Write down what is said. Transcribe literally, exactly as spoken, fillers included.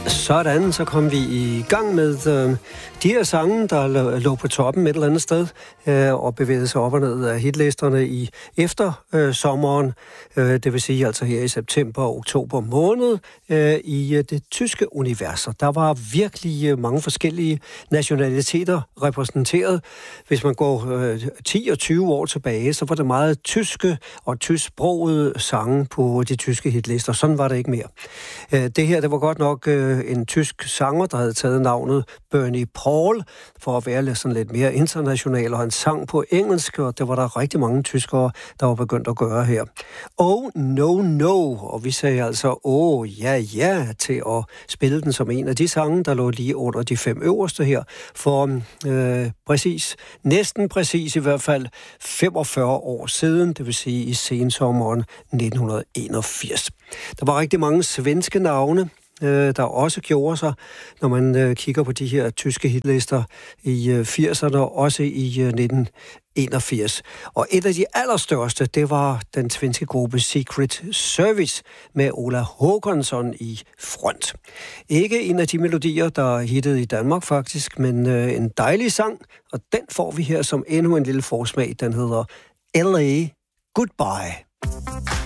Sådan, så kom vi i gang med øh, de her sange, der lå på toppen et eller andet sted, øh, og bevægede sig op og ned af hitlisterne i efter øh, sommeren, øh, det vil sige altså her i september og oktober måned, øh, i øh, det tyske univers. Der var virkelig øh, mange forskellige nationaliteter repræsenteret. Hvis man går øh, ti og tyve år tilbage, så var det meget tyske og tysksprogede sange på de tyske hitlister. Sådan var det ikke mere. Øh, det her, det var godt nok øh, en tysk sanger, der havde taget navnet Bernie Paul, for at være sådan lidt mere international, og han sang på engelsk, og det var der rigtig mange tyskere, der var begyndt at gøre her. Oh, no, no, og vi sagde altså, åh, ja, ja, til at spille den som en af de sange, der lå lige under de fem øverste her, for øh, præcis, næsten præcis i hvert fald femogfyrre år siden, det vil sige i sensommeren nitten enogfirs. Der var rigtig mange svenske navne, der også gjorde sig, når man øh, kigger på de her tyske hitlister i øh, firserne, og også i øh, nitten enogfirs. Og et af de allerstørste, det var den svenske gruppe Secret Service med Ola Håkansson i front. Ikke en af de melodier, der hittede i Danmark faktisk, men øh, en dejlig sang, og den får vi her som endnu en lille forsmag. Den hedder L A Goodbye.